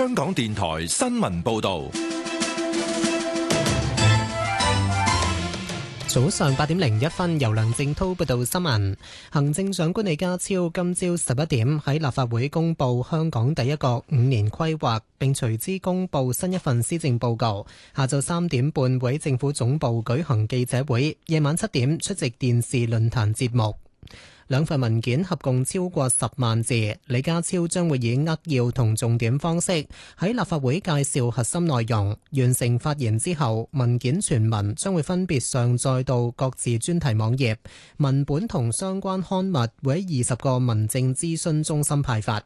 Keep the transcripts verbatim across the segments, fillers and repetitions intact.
香港電台新聞報道。 早上八點零一分，由梁正濤報道新聞。行政長官李家超今朝十一點喺立法會公布香港第一個五年規劃，並隨之公布新一份施政報告。下晝三點半會喺政府總部舉行記者會，夜晚七點出席電視論壇節目。兩份文件合共超過十萬字，李家超將會以扼要同重點方式喺立法會介紹核心內容。完成發言之後，文件全文將會分別上載到各自專題網頁，文本同相關刊物會喺二十個民政諮詢中心派發。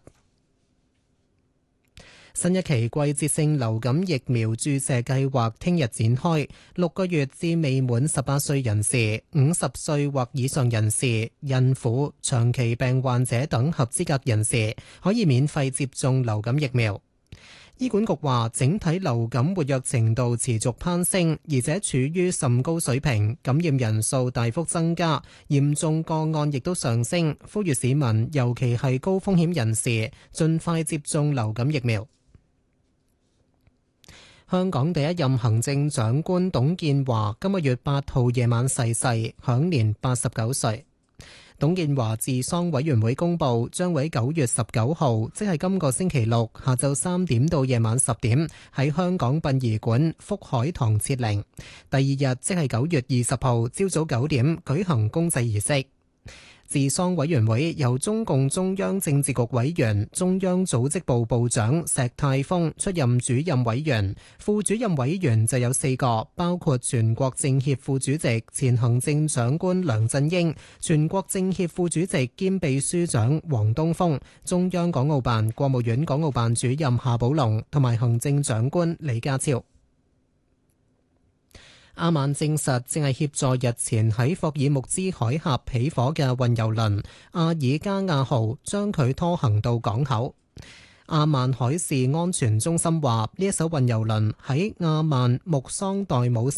新一期季節性流感疫苗注射計劃聽日展開，六個月至未滿十八歲人士、五十歲或以上人士、孕婦、長期病患者等合資格人士可以免費接種流感疫苗。醫管局話，整體流感活躍程度持續攀升，而且處於甚高水平，感染人數大幅增加，嚴重個案亦都上升，呼籲市民，尤其係高風險人士，盡快接種流感疫苗。香港第一任行政長官董建華今個月八號夜晚逝世，享年八十九歲。董建華治喪委員會公布，將會九月十九號，即係今個星期六下晝三點到夜晚十點，喺香港殯儀館福海堂設靈。第二日即係九月二十號朝早九點舉行公祭儀式。治喪委員會由中共中央政治局委員、中央組織部部長石泰峰出任主任委員，副主任委員就有四個，包括全國政協副主席、前行政長官梁振英、全國政協副主席兼秘書長黃東峰、中央港澳辦、國務院港澳辦主任夏寶龍同埋行政長官李家超。阿曼證實正係協助日前喺霍爾木茲海峽起火嘅運油輪阿爾加亞號，將佢拖行到港口。阿曼海事安全中心話，呢一艘運油輪喺阿曼穆桑代姆